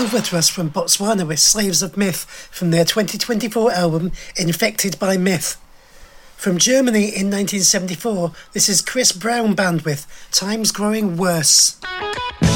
over to us from Botswana with Slaves of Myth from their 2024 album Infected by Myth. From Germany in 1974, this is Chris Brown Band with Time's Growing Worse.